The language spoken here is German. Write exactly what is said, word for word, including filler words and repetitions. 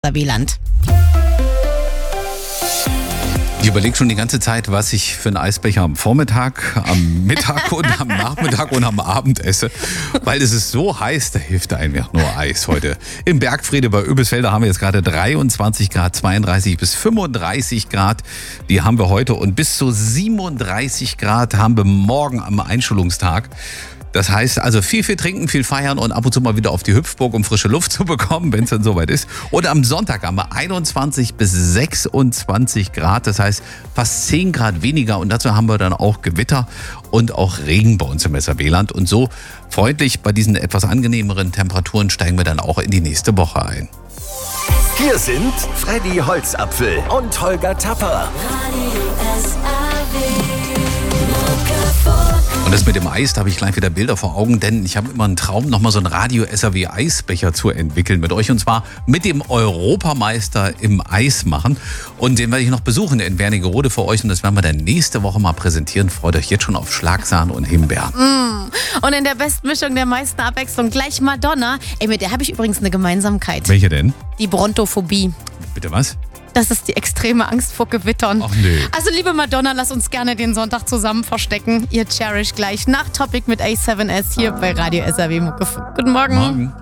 Wieland. Ich überlege schon die ganze Zeit, was ich für einen Eisbecher am Vormittag, am Mittag und am Nachmittag und am Abend esse. Weil es ist so heiß, da hilft einfach nur Eis heute. Im Bergfriede bei Oebisfelder haben wir jetzt gerade dreiundzwanzig Grad, zweiunddreißig bis fünfunddreißig Grad. Die haben wir heute und bis zu siebenunddreißig Grad haben wir morgen am Einschulungstag. Das heißt also viel, viel trinken, viel feiern und ab und zu mal wieder auf die Hüpfburg, um frische Luft zu bekommen, wenn es dann soweit ist. Und am Sonntag haben wir einundzwanzig bis sechsundzwanzig Grad, das heißt fast zehn Grad weniger. Und dazu haben wir dann auch Gewitter und auch Regen bei uns im Weserwieland. Und so freundlich bei diesen etwas angenehmeren Temperaturen steigen wir dann auch in die nächste Woche ein. Hier sind Freddy Holzapfel und Holger Tapper. Und das mit dem Eis, da habe ich gleich wieder Bilder vor Augen, denn ich habe immer einen Traum, nochmal so einen Radio-S R W-Eisbecher zu entwickeln mit euch. Und zwar mit dem Europameister im Eismachen. Und den werde ich noch besuchen in Wernigerode für euch. Und das werden wir dann nächste Woche mal präsentieren. Freut euch jetzt schon auf Schlagsahne und Himbeeren. Mm. Und in der Bestmischung der meisten Abwechslung gleich Madonna. Ey, mit der habe ich übrigens eine Gemeinsamkeit. Welche denn? Die Brontophobie. Bitte was? Das ist die extreme Angst vor Gewittern. Ach nee. Also liebe Madonna, lass uns gerne den Sonntag zusammen verstecken. Ihr Cherish gleich nach Topic mit A sieben S hier bei Radio S R W Mucke. Guten Morgen. Morgen.